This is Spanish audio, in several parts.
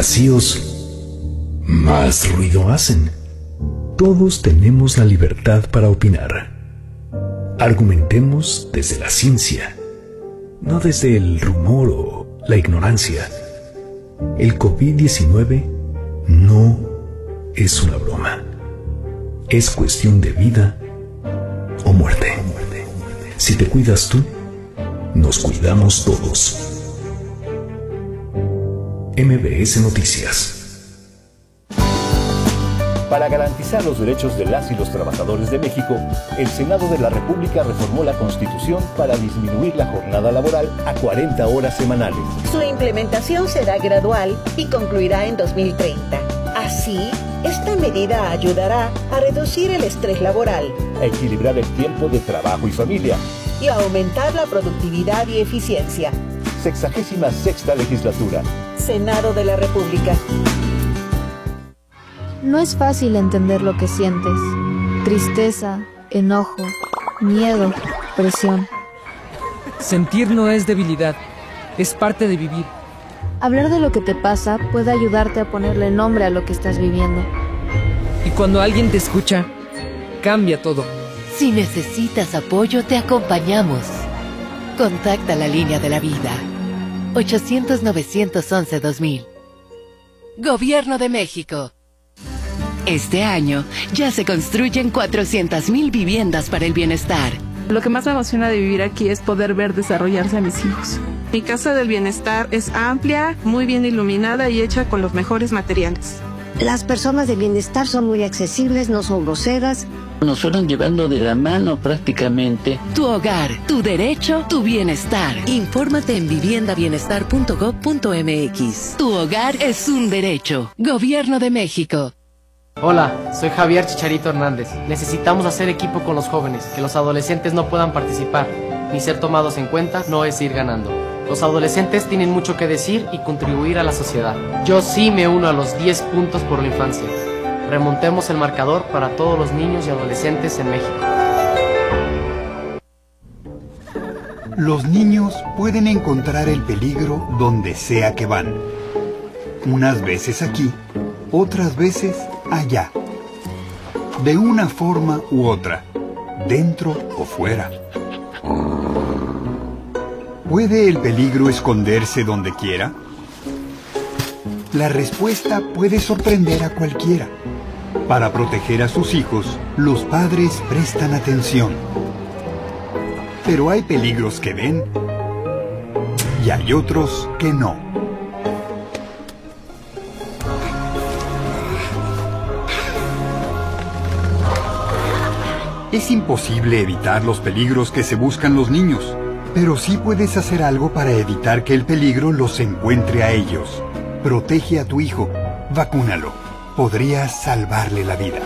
vacíos, más ruido hacen. Todos tenemos la libertad para opinar. Argumentemos desde la ciencia, no desde el rumor o la ignorancia. El COVID-19 no es una broma. Es cuestión de vida o muerte. Si te cuidas tú, nos cuidamos todos. MBS Noticias. Para garantizar los derechos de las y los trabajadores de México, el Senado de la República reformó la Constitución para disminuir la jornada laboral a 40 horas semanales. Su implementación será gradual y concluirá en 2030. Así, esta medida ayudará a reducir el estrés laboral, a equilibrar el tiempo de trabajo y familia y a aumentar la productividad y eficiencia. 66ª legislatura. Senado de la República. No es fácil entender lo que sientes. Tristeza, enojo, miedo, presión. Sentir no es debilidad, es parte de vivir. Hablar de lo que te pasa puede ayudarte a ponerle nombre a lo que estás viviendo. Y cuando alguien te escucha, cambia todo. Si necesitas apoyo, te acompañamos. Contacta la línea de la vida. 800-911-2000. Gobierno de México. Este año ya se construyen 400,000 viviendas para el bienestar. Lo que más me emociona de vivir aquí es poder ver desarrollarse a mis hijos. Mi casa del bienestar es amplia, muy bien iluminada y hecha con los mejores materiales. Las personas de bienestar son muy accesibles, no son groseras. Nos fueron llevando de la mano prácticamente. Tu hogar, tu derecho, tu bienestar. Infórmate en viviendabienestar.gov.mx. Tu hogar es un derecho. Gobierno de México. Hola, soy Javier Chicharito Hernández. Necesitamos hacer equipo con los jóvenes, que los adolescentes no puedan participar, ni ser tomados en cuenta no es ir ganando. Los adolescentes tienen mucho que decir y contribuir a la sociedad. Yo sí me uno a los 10 puntos por la infancia. Remontemos el marcador para todos los niños y adolescentes en México. Los niños pueden encontrar el peligro donde sea que van. Unas veces aquí, otras veces allá. De una forma u otra, dentro o fuera. ¿Puede el peligro esconderse donde quiera? La respuesta puede sorprender a cualquiera. Para proteger a sus hijos, los padres prestan atención. Pero hay peligros que ven y hay otros que no. Es imposible evitar los peligros que se buscan los niños, pero sí puedes hacer algo para evitar que el peligro los encuentre a ellos. Protege a tu hijo, vacúnalo. Podrías salvarle la vida.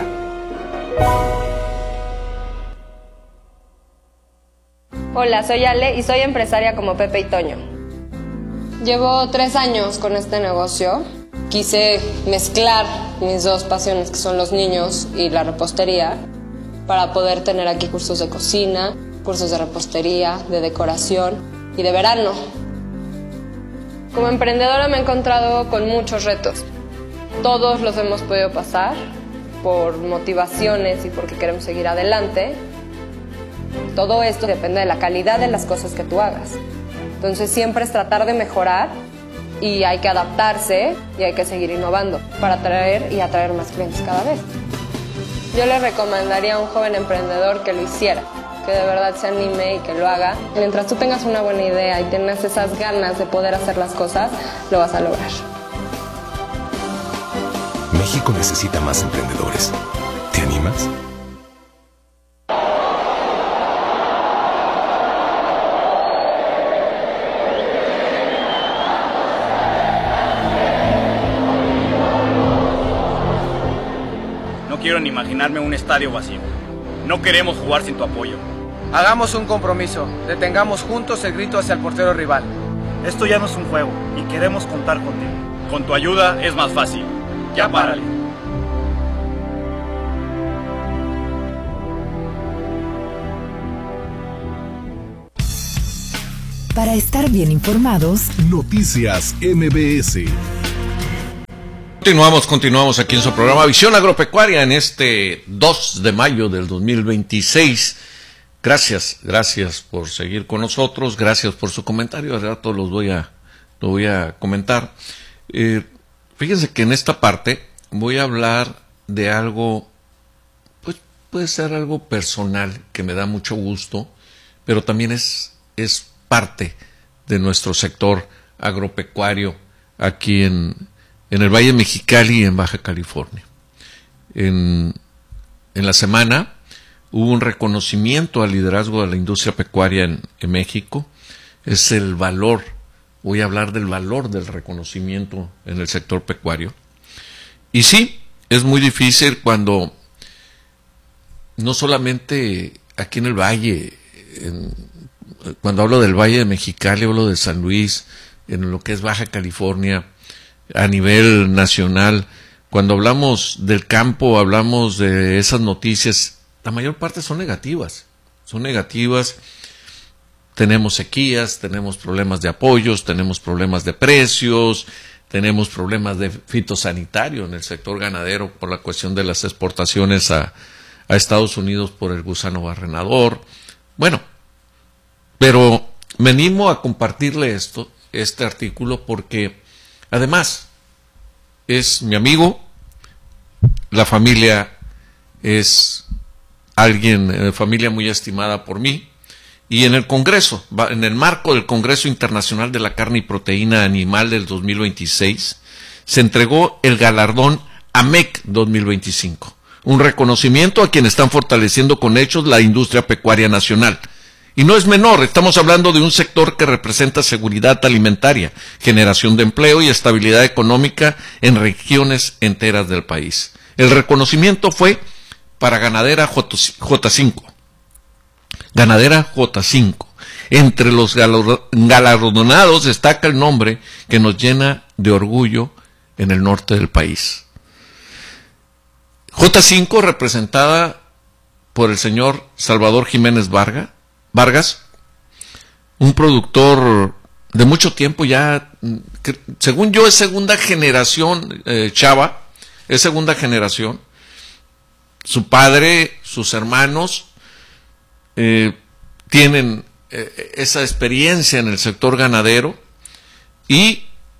Hola, soy Ale y soy empresaria como Pepe y Toño. Llevo 3 años con este negocio. Quise mezclar mis dos pasiones, que son los niños y la repostería, para poder tener aquí cursos de cocina, cursos de repostería, de decoración y de verano. Como emprendedora me he encontrado con muchos retos. Todos los hemos podido pasar por motivaciones y porque queremos seguir adelante. Todo esto depende de la calidad de las cosas que tú hagas. Entonces siempre es tratar de mejorar y hay que adaptarse y hay que seguir innovando para atraer y atraer más clientes cada vez. Yo le recomendaría a un joven emprendedor que lo hiciera, que de verdad se anime y que lo haga. Mientras tú tengas una buena idea y tengas esas ganas de poder hacer las cosas, lo vas a lograr. México necesita más emprendedores. ¿Te animas? No quiero ni imaginarme un estadio vacío. No queremos jugar sin tu apoyo. Hagamos un compromiso. Detengamos juntos el grito hacia el portero rival. Esto ya no es un juego y queremos contar contigo. Con tu ayuda es más fácil. Ya párale. Para estar bien informados, Noticias MBS. Continuamos aquí en su programa Visión Agropecuaria en este 2 de mayo del 2026. Gracias por seguir con nosotros, gracias por su comentario, al rato lo voy a comentar. Fíjense que en esta parte voy a hablar de algo, pues puede ser algo personal, que me da mucho gusto, pero también es parte de nuestro sector agropecuario aquí en el Valle de Mexicali y en Baja California. En la semana hubo un reconocimiento al liderazgo de la industria pecuaria en México. Es el valor, voy a hablar del valor del reconocimiento en el sector pecuario. Y sí, es muy difícil cuando, no solamente aquí en el Valle, cuando hablo del Valle de Mexicali, hablo de San Luis, en lo que es Baja California, a nivel nacional. Cuando hablamos del campo, hablamos de esas noticias, la mayor parte son negativas. Tenemos sequías, tenemos problemas de apoyos, tenemos problemas de precios, tenemos problemas de fitosanitario en el sector ganadero por la cuestión de las exportaciones a Estados Unidos por el gusano barrenador. Bueno, pero me animo a compartirle este artículo porque además es mi amigo, la familia es familia muy estimada por mí, y en el Congreso, en el marco del Congreso Internacional de la Carne y Proteína Animal del 2026, se entregó el galardón AMEC 2025, un reconocimiento a quienes están fortaleciendo con hechos la industria pecuaria nacional. Y no es menor, estamos hablando de un sector que representa seguridad alimentaria, generación de empleo y estabilidad económica en regiones enteras del país. El reconocimiento fue para Ganadera J5. Ganadera J5. Entre los galardonados destaca el nombre que nos llena de orgullo en el norte del país. J5 representada por el señor Salvador Jiménez Vargas, un productor de mucho tiempo ya, según yo es segunda generación, Chava, es segunda generación. Su padre, sus hermanos tienen esa experiencia en el sector ganadero y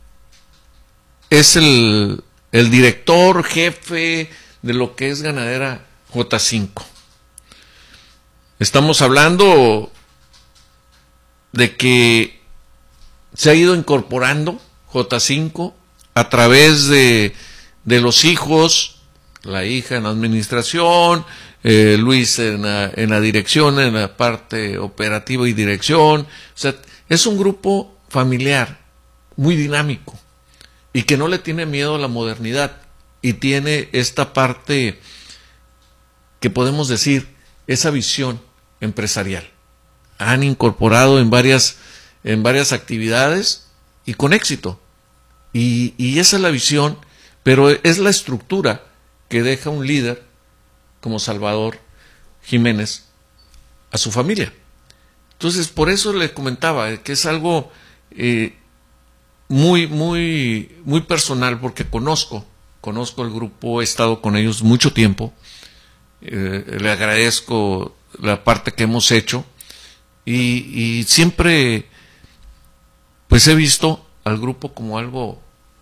es el director jefe de lo que es Ganadera J5. Estamos hablando de que se ha ido incorporando J5 a través de los hijos, la hija en la administración, Luis en la dirección, en la parte operativa y dirección. O sea, es un grupo familiar muy dinámico y que no le tiene miedo a la modernidad y tiene esta parte que podemos decir, esa visión empresarial. Han incorporado en varias actividades y con éxito. Y esa es la visión, pero es la estructura que deja un líder como Salvador Jiménez a su familia. Entonces, por eso le comentaba que es algo muy personal, porque conozco el grupo, he estado con ellos mucho tiempo. Le agradezco la parte que hemos hecho y siempre pues he visto al grupo como algo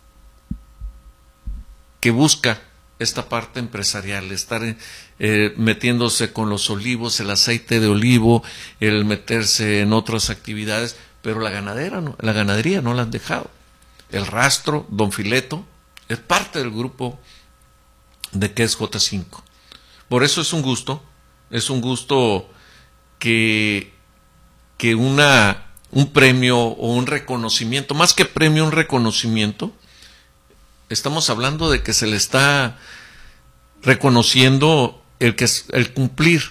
que busca esta parte empresarial, estar metiéndose con los olivos, el aceite de olivo, el meterse en otras actividades, pero la ganadería no la han dejado. El rastro, Don Fileto, es parte del grupo de que es J5. Por eso es un gusto que un premio o un reconocimiento, más que premio, un reconocimiento, estamos hablando de que se le está reconociendo el cumplir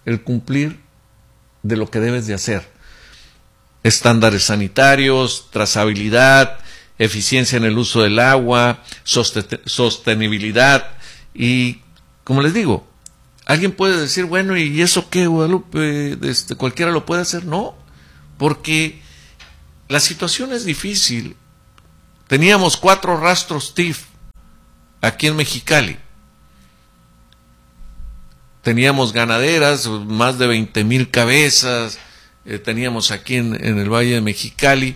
de lo que debes de hacer. Estándares sanitarios, trazabilidad, eficiencia en el uso del agua, sostenibilidad y, como les digo, alguien puede decir, bueno, ¿y eso qué, Guadalupe? ¿Cualquiera lo puede hacer? No, porque la situación es difícil. Teníamos 4 rastros TIF aquí en Mexicali. Teníamos ganaderas, más de 20,000 cabezas, teníamos aquí en el Valle de Mexicali.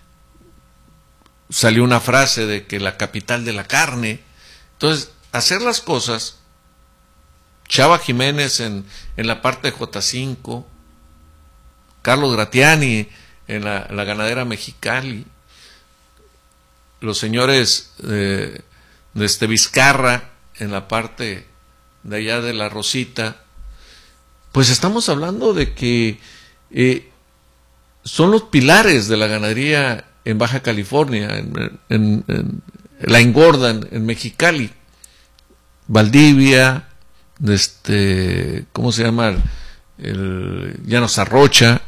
Salió una frase de que la capital de la carne. Entonces, hacer las cosas, Chava Jiménez en la parte de J5, Carlos Gratiani en la ganadera Mexicali, los señores de Vizcarra en la parte de allá de La Rosita, pues estamos hablando de que son los pilares de la ganadería en Baja California, la engordan en Mexicali, Valdivia, ¿cómo se llama? El Llanos Arrocha,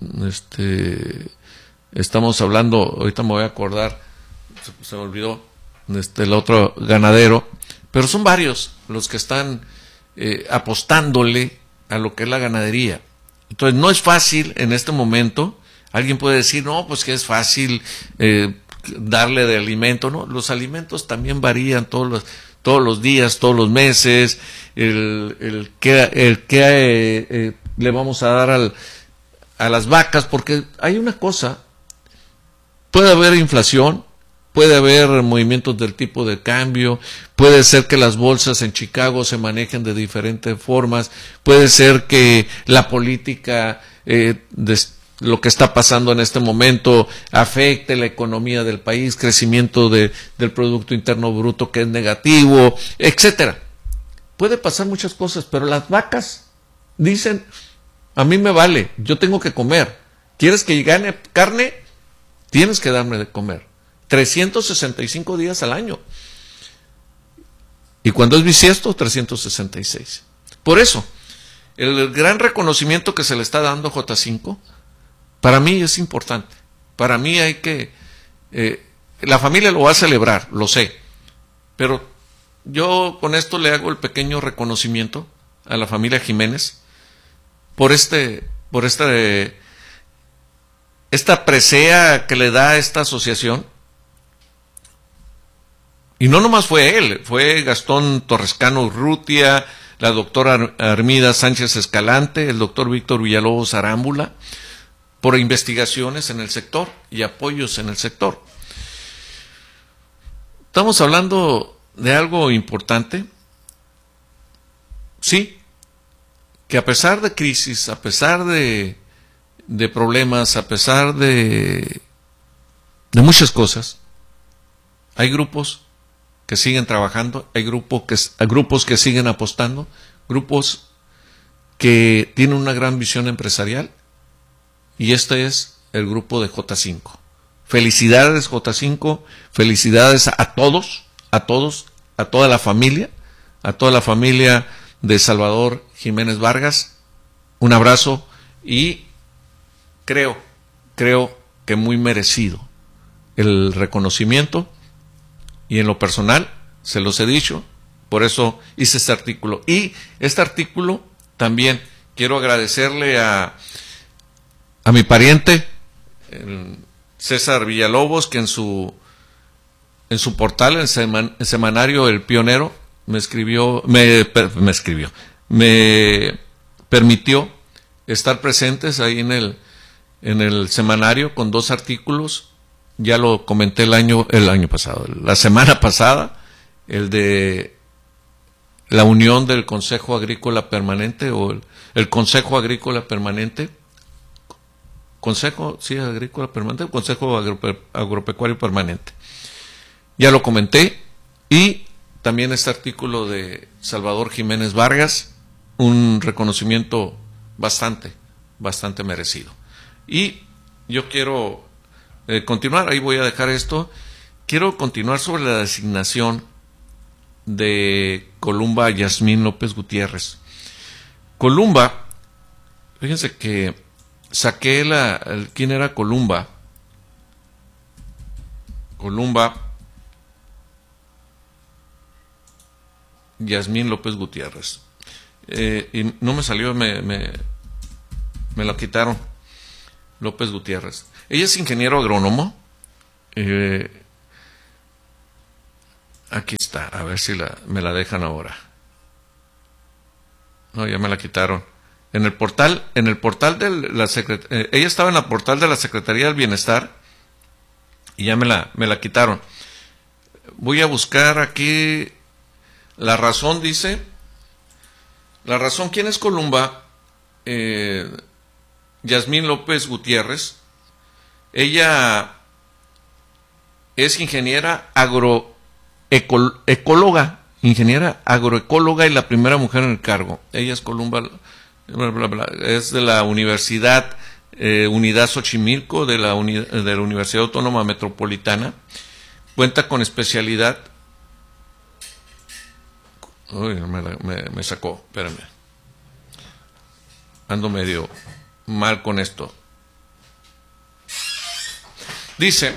estamos hablando, ahorita me voy a acordar, se me olvidó, el otro ganadero, pero son varios los que están apostándole a lo que es la ganadería. Entonces no es fácil en este momento. Alguien puede decir, no, pues que es fácil darle de alimento. No, los alimentos también varían todos los días, todos los meses, el que le vamos a dar a las vacas, porque hay una cosa, puede haber inflación, puede haber movimientos del tipo de cambio, puede ser que las bolsas en Chicago se manejen de diferentes formas, puede ser que la política lo que está pasando en este momento afecte la economía del país, crecimiento del Producto Interno Bruto que es negativo, etcétera. Puede pasar muchas cosas, pero las vacas dicen, a mí me vale, yo tengo que comer. ¿Quieres que gane carne? Tienes que darme de comer. 365 días al año. Y cuando es bisiesto, 366. Por eso, el gran reconocimiento que se le está dando a J5, para mí es importante. Para mí hay que... la familia lo va a celebrar, lo sé. Pero yo con esto le hago el pequeño reconocimiento a la familia Jiménez por esta presea que le da esta asociación. Y no nomás fue él, fue Gastón Torrescano Urrutia, la doctora Armida Sánchez Escalante, el doctor Víctor Villalobos Arámbula, por investigaciones en el sector y apoyos en el sector. Estamos hablando de algo importante, sí, que a pesar de crisis, a pesar de problemas, a pesar de muchas cosas, hay grupos que siguen trabajando, hay grupos que siguen apostando, grupos que tienen una gran visión empresarial, y este es el grupo de J5. Felicidades J5, felicidades a todos, a toda la familia de Salvador Jiménez Vargas. Un abrazo y creo que muy merecido el reconocimiento. Y en lo personal, se los he dicho, por eso hice este artículo. Y este artículo también quiero agradecerle a mi pariente, César Villalobos, que en su portal, en el semanario El Pionero, me permitió estar presentes ahí en el semanario con 2 artículos. Ya lo comenté el año pasado, la semana pasada, el de la unión del Consejo Agrícola Permanente o el Consejo Agrícola Permanente, Consejo Agropecuario Permanente. Ya lo comenté, y también este artículo de Salvador Jiménez Vargas, un reconocimiento bastante merecido. Y yo quiero continuar, ahí voy a dejar esto. Quiero continuar sobre la designación de Columba Yasmín López Gutiérrez. Columba, fíjense que saqué ¿quién era Columba? Columba Yasmín López Gutiérrez. Y no me salió, me lo quitaron. López Gutiérrez. Ella es ingeniero agrónomo, Aquí está, a ver si me la dejan ahora. No, ya me la quitaron. En el portal de la Secretaría, ella estaba en el portal de la Secretaría del Bienestar y ya me la quitaron. Voy a buscar aquí la razón, dice. La razón, ¿quién es Columba? Yasmín López Gutiérrez. Ella es ingeniera agroecóloga, ingeniera agroecóloga y la primera mujer en el cargo. Ella es Columba, bla, bla, bla, es de la Universidad Unidad Xochimilco, de la Universidad Autónoma Metropolitana. Cuenta con especialidad. Uy, me sacó, espérame. Ando medio mal con esto. Dice,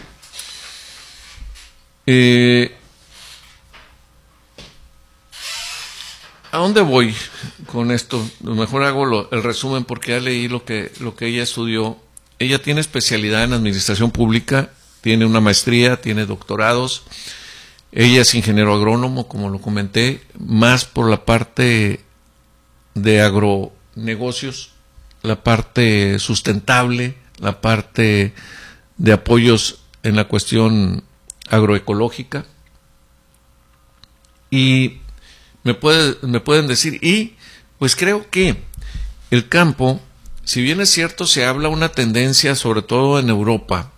¿a dónde voy con esto? Mejor hago el resumen porque ya leí lo que ella estudió. Ella tiene especialidad en administración pública, tiene una maestría, tiene doctorados. Ella es ingeniero agrónomo, como lo comenté, más por la parte de agronegocios, la parte sustentable, la parte de apoyos en la cuestión agroecológica. Y me pueden decir, y pues creo que el campo, si bien es cierto, se habla una tendencia, sobre todo en Europa,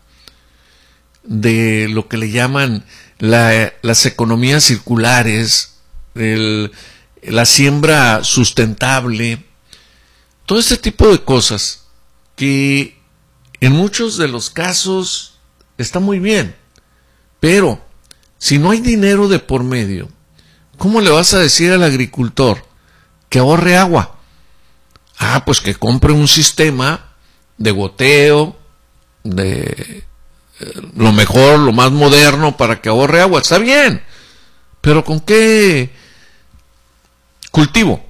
de lo que le llaman las economías circulares, la siembra sustentable, todo este tipo de cosas que en muchos de los casos está muy bien, pero si no hay dinero de por medio, ¿cómo le vas a decir al agricultor que ahorre agua? Ah, pues que compre un sistema de goteo, de lo mejor, lo más moderno para que ahorre agua. Está bien, pero ¿con qué cultivo?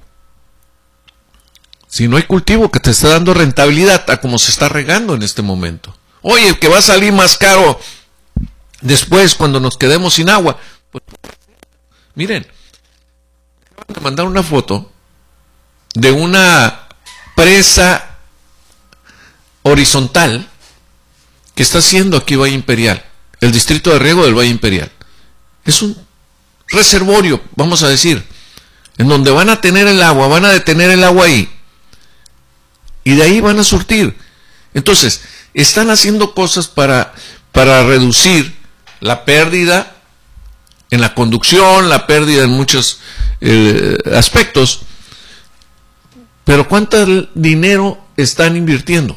Si no hay cultivo que te está dando rentabilidad a como se está regando en este momento. Oye, que va a salir más caro después cuando nos quedemos sin agua. Pues, miren, acaban de mandar una foto de una presa horizontal que está haciendo aquí Valle Imperial, el distrito de riego del Valle Imperial. Es un reservorio, vamos a decir, en donde van a tener el agua, van a detener el agua ahí, y de ahí van a surtir. Entonces, están haciendo cosas para reducir la pérdida en la conducción, la pérdida en muchos aspectos, pero ¿cuánto dinero están invirtiendo?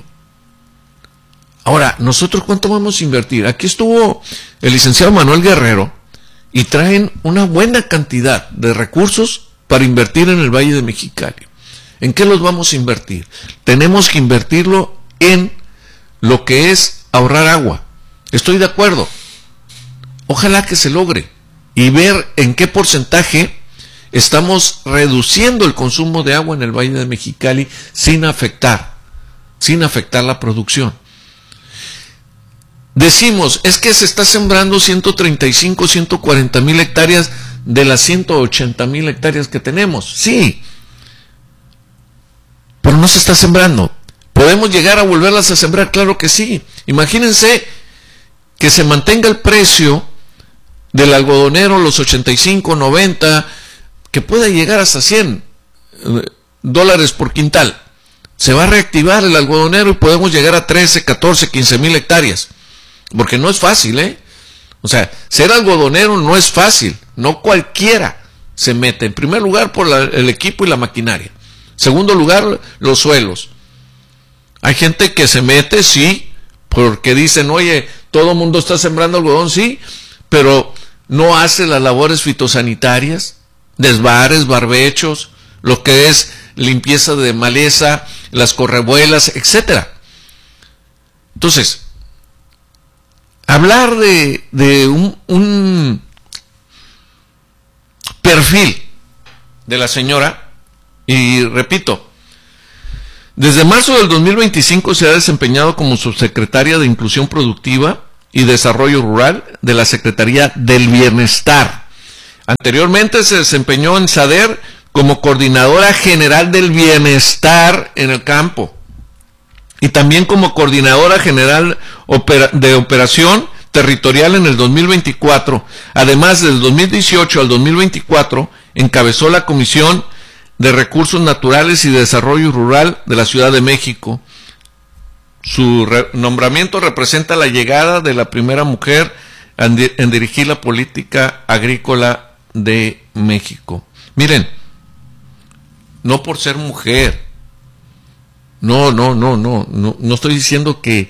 Ahora, ¿nosotros cuánto vamos a invertir? Aquí estuvo el licenciado Manuel Guerrero y traen una buena cantidad de recursos para invertir en el Valle de Mexicali. ¿En qué los vamos a invertir? Tenemos que invertirlo en lo que es ahorrar agua. Estoy de acuerdo. Ojalá que se logre y ver en qué porcentaje estamos reduciendo el consumo de agua en el Valle de Mexicali sin afectar la producción. Decimos, es que se está sembrando 135, 140 mil hectáreas de las 180 mil hectáreas que tenemos. Sí, pero no se está sembrando. ¿Podemos llegar a volverlas a sembrar? Claro que sí. Imagínense que se mantenga el precio del algodonero, los 85, 90, que pueda llegar hasta $100 por quintal. Se va a reactivar el algodonero y podemos llegar a 13, 14, 15 mil hectáreas. Porque no es fácil, ¿eh? O sea, ser algodonero no es fácil. No cualquiera se mete. En primer lugar, por el equipo y la maquinaria. Segundo lugar, los suelos. Hay gente que se mete, sí, porque dicen, oye, todo el mundo está sembrando algodón, sí, pero no hace las labores fitosanitarias, desbares, barbechos, lo que es limpieza de maleza, las correbuelas, etcétera. Entonces, hablar de un perfil de la señora, y repito, desde marzo del 2025 se ha desempeñado como subsecretaria de Inclusión Productiva y Desarrollo Rural de la Secretaría del Bienestar. Anteriormente se desempeñó en SADER como coordinadora general del bienestar en el campo y también como coordinadora general de operación territorial en el 2024. Además, del 2018 al 2024 encabezó la Comisión de Recursos Naturales y Desarrollo Rural de la Ciudad de México. Su nombramiento representa la llegada de la primera mujer en dirigir la política agrícola de México. Miren, no por ser mujer, no estoy diciendo que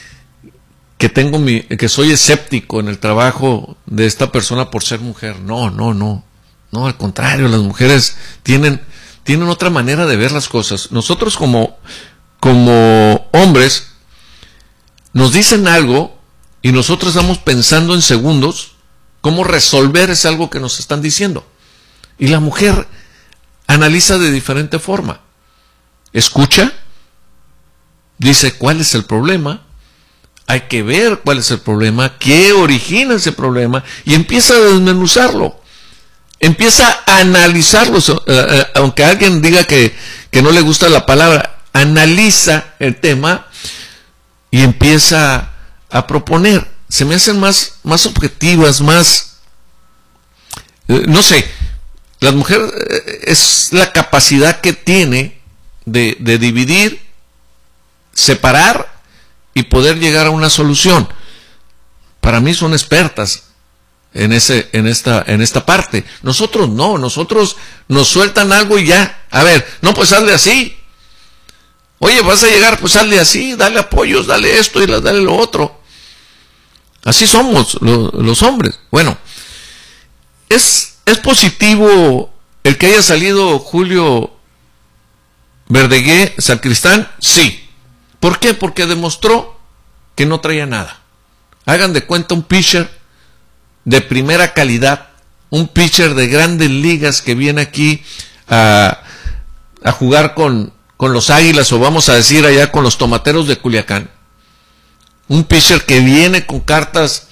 soy escéptico en el trabajo de esta persona por ser mujer. No, al contrario, las mujeres tienen otra manera de ver las cosas. Nosotros como hombres nos dicen algo y nosotros estamos pensando en segundos cómo resolver ese algo que nos están diciendo. Y la mujer analiza de diferente forma. Escucha, dice cuál es el problema, hay que ver cuál es el problema, qué origina ese problema, y empieza a desmenuzarlo, empieza a analizarlo, aunque alguien diga que no le gusta la palabra, analiza el tema y empieza a proponer. Se me hacen más objetivas, más, no sé, la mujer es la capacidad que tiene de dividir, separar y poder llegar a una solución. Para mí son expertas en esta parte. Nosotros no, nosotros nos sueltan algo y ya. A ver, no, pues hazle así. Oye, vas a llegar, pues hazle así, dale apoyos, dale esto y dale lo otro. Así somos los hombres. Bueno, ¿es positivo el que haya salido Julio Verdaguer Sacristán? Sí. ¿Por qué? Porque demostró que no traía nada. Hagan de cuenta un pitcher de primera calidad, un pitcher de grandes ligas que viene aquí a jugar con los Águilas, o vamos a decir allá con los Tomateros de Culiacán. Un pitcher que viene con cartas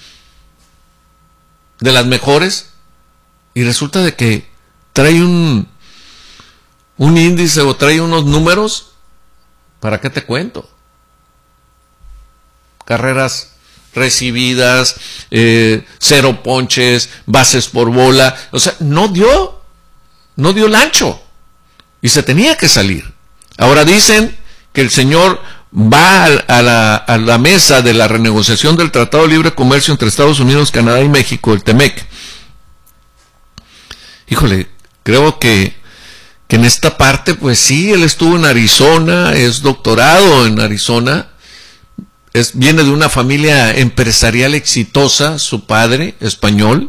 de las mejores y resulta de que trae un índice o trae unos números, ¿para qué te cuento? Carreras recibidas, 0 ponches, bases por bola, o sea, no dio el ancho y se tenía que salir. Ahora dicen que el señor va a la mesa de la renegociación del Tratado de Libre Comercio entre Estados Unidos, Canadá y México, el TEMEC. Híjole, creo que en esta parte, pues sí, él estuvo en Arizona, es doctorado en Arizona, viene de una familia empresarial exitosa, su padre, español,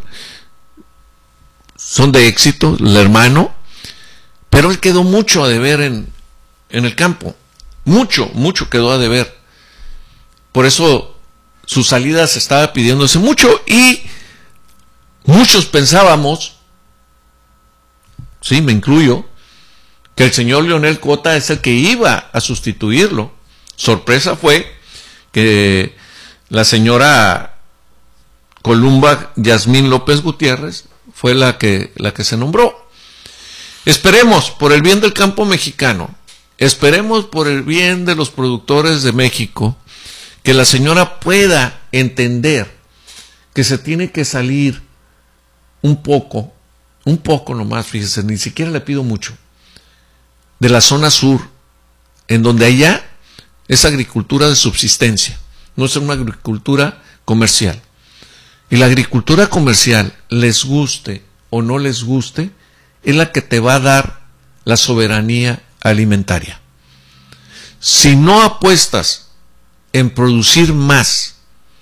son de éxito, el hermano, pero él quedó mucho a deber en el campo. Mucho quedó a deber. Por eso su salida se estaba pidiéndose mucho y muchos pensábamos, sí, me incluyo, que el señor Leonel Cota es el que iba a sustituirlo. Sorpresa fue que la señora Columba Yasmín López Gutiérrez fue la que se nombró. Esperemos por el bien del campo mexicano, esperemos por el bien de los productores de México, que la señora pueda entender que se tiene que salir un poco nomás, fíjese, ni siquiera le pido mucho, de la zona sur, en donde allá es agricultura de subsistencia, no es una agricultura comercial. Y la agricultura comercial, les guste o no les guste, es la que te va a dar la soberanía alimentaria. Si no apuestas en producir más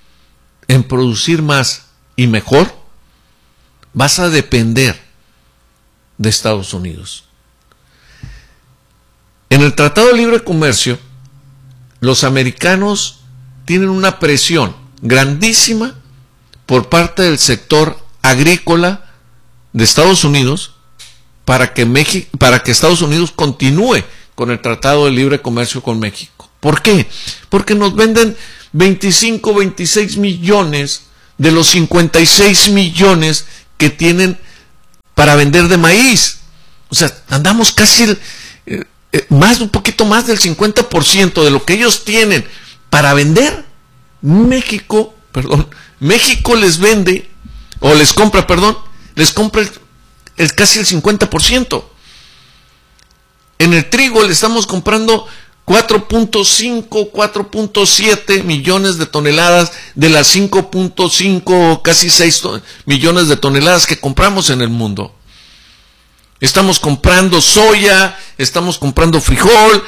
y mejor, vas a depender de Estados Unidos. En el Tratado de Libre Comercio, los americanos tienen una presión grandísima por parte del sector agrícola de Estados Unidos para que Estados Unidos continúe con el Tratado de Libre Comercio con México. ¿Por qué? Porque nos venden 26 millones de los 56 millones que tienen para vender de maíz. O sea, andamos casi un poquito más del 50% de lo que ellos tienen para vender. México les vende, o les compra casi el 50%. En el trigo le estamos comprando 4.5, 4.7 millones de toneladas de las 5.5, casi 6 millones de toneladas que compramos en el mundo. Estamos comprando soya, estamos comprando frijol,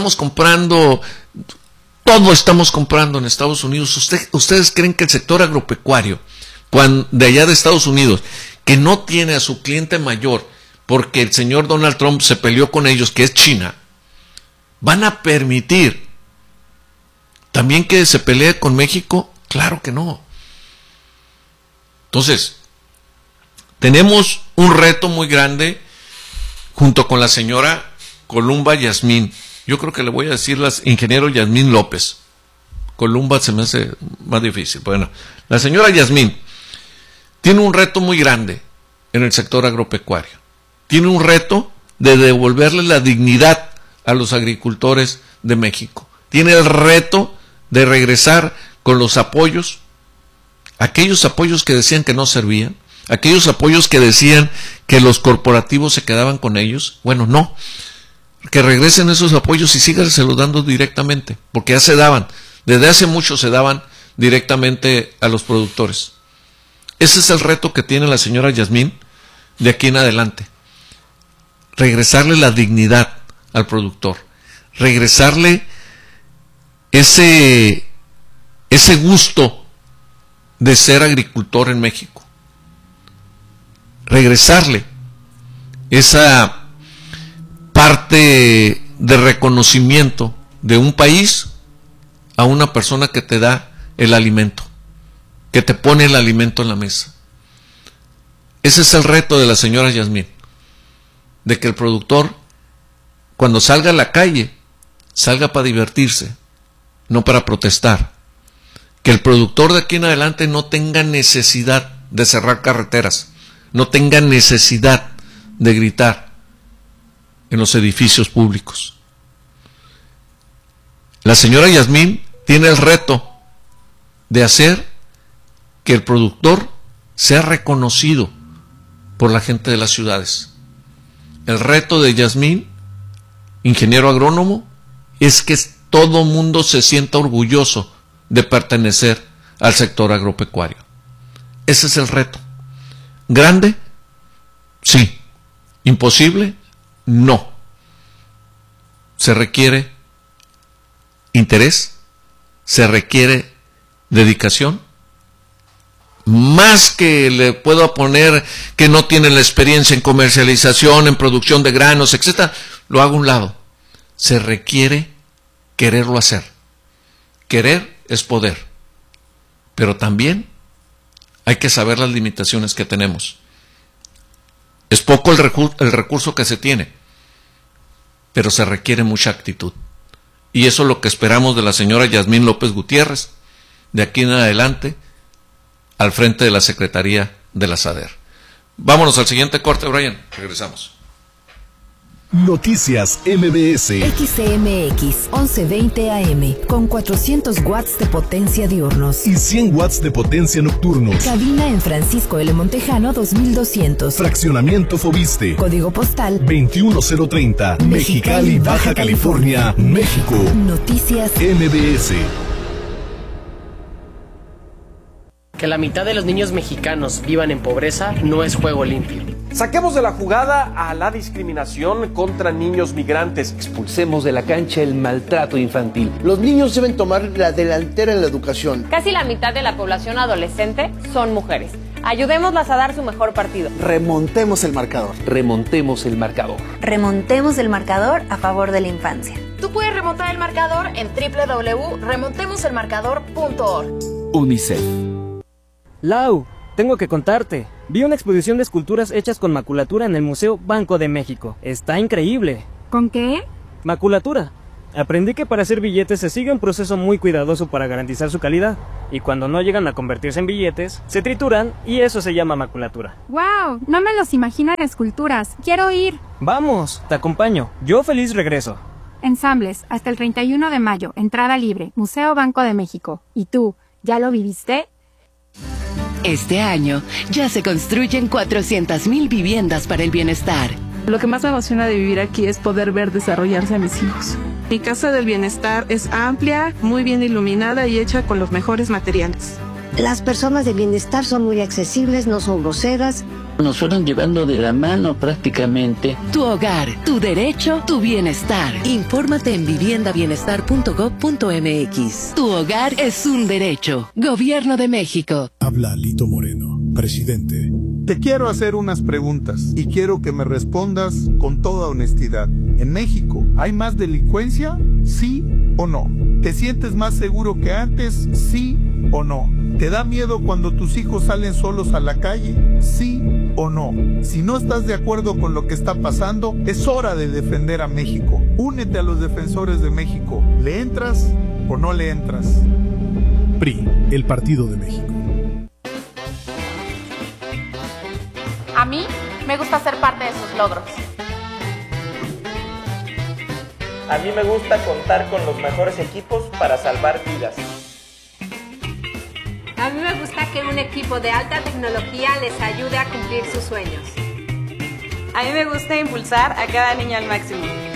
todo estamos comprando en Estados Unidos. ¿Ustedes creen que el sector agropecuario, de allá de Estados Unidos, que no tiene a su cliente mayor, porque el señor Donald Trump se peleó con ellos, que es China, van a permitir también que se pelee con México? Claro que no. Entonces, tenemos un reto muy grande junto con la señora Columba Yasmín. Yo creo que le voy a decir ingeniero Yasmín López. Columba se me hace más difícil. Bueno, la señora Yasmín tiene un reto muy grande en el sector agropecuario. Tiene un reto de devolverle la dignidad a los agricultores de México. Tiene el reto de regresar con los apoyos, aquellos apoyos que decían que no servían, aquellos apoyos que decían que los corporativos se quedaban con ellos. Bueno, no, que regresen esos apoyos y síganselos dando directamente, porque ya se daban, desde hace mucho se daban directamente a los productores. Ese es el reto que tiene la señora Yasmín de aquí en adelante. Regresarle la dignidad al productor, regresarle ese gusto de ser agricultor en México, regresarle esa parte de reconocimiento de un país a una persona que te da el alimento, que te pone el alimento en la mesa. Ese es el reto de la señora Yasmín, de que el productor, cuando salga a la calle, salga para divertirse, no para protestar. Que el productor de aquí en adelante no tenga necesidad de cerrar carreteras, no tenga necesidad de gritar en los edificios públicos. La señora Yasmín tiene el reto de hacer que el productor sea reconocido por la gente de las ciudades. El reto de Yasmín, ingeniero agrónomo, es que todo mundo se sienta orgulloso de pertenecer al sector agropecuario. Ese es el reto. ¿Grande? Sí. ¿Imposible? No. Se requiere interés, se requiere dedicación. Más que le puedo poner que no tiene la experiencia en comercialización, en producción de granos, etc., lo hago a un lado. Se requiere quererlo hacer. Querer es poder, pero también hay que saber las limitaciones que tenemos. Es poco el recurso que se tiene, pero se requiere mucha actitud. Y eso es lo que esperamos de la señora Yasmín López Gutiérrez, de aquí en adelante, al frente de la Secretaría de la SADER. Vámonos al siguiente corte, Brian. Regresamos. Noticias MBS. XCMX 1120 AM con 400 watts de potencia diurnos y 100 watts de potencia nocturnos. Cabina en Francisco L. Montejano 2200. Fraccionamiento Fobiste. Código postal 21030. Mexicali, Baja California, México. Noticias MBS. Que la mitad de los niños mexicanos vivan en pobreza no es juego limpio. Saquemos de la jugada a la discriminación contra niños migrantes. Expulsemos de la cancha el maltrato infantil. Los niños deben tomar la delantera en la educación. Casi la mitad de la población adolescente son mujeres. Ayudémoslas a dar su mejor partido. Remontemos el marcador. Remontemos el marcador. Remontemos el marcador a favor de la infancia. Tú puedes remontar el marcador en www.remontemoselmarcador.org. UNICEF. Lau, tengo que contarte. Vi una exposición de esculturas hechas con maculatura en el Museo Banco de México. Está increíble. ¿Con qué? Maculatura. Aprendí que para hacer billetes se sigue un proceso muy cuidadoso para garantizar su calidad, y cuando no llegan a convertirse en billetes, se trituran y eso se llama maculatura. ¡Wow! No me los imagino en esculturas. ¡Quiero ir! Vamos, te acompaño. Yo feliz regreso. Ensambles, hasta el 31 de mayo, entrada libre, Museo Banco de México. ¿Y tú, ya lo viviste? Este año ya se construyen 400,000 viviendas para el bienestar. Lo que más me emociona de vivir aquí es poder ver desarrollarse a mis hijos. Mi casa del bienestar es amplia, muy bien iluminada y hecha con los mejores materiales. Las personas de bienestar son muy accesibles, no son groseras. Nos fueron llevando de la mano prácticamente. Tu hogar, tu derecho, tu bienestar. Infórmate en viviendabienestar.gov.mx. Tu hogar es un derecho. Gobierno de México. Habla Lito Moreno, presidente. Te quiero hacer unas preguntas y quiero que me respondas con toda honestidad. ¿En México hay más delincuencia? ¿Sí o no? ¿Te sientes más seguro que antes? ¿Sí o no? ¿Te da miedo cuando tus hijos salen solos a la calle? ¿Sí o no? Si no estás de acuerdo con lo que está pasando, es hora de defender a México. Únete a los defensores de México. ¿Le entras o no le entras? PRI, el Partido de México. A mí me gusta ser parte de sus logros. A mí me gusta contar con los mejores equipos para salvar vidas. A mí me gusta que un equipo de alta tecnología les ayude a cumplir sus sueños. A mí me gusta impulsar a cada niño al máximo.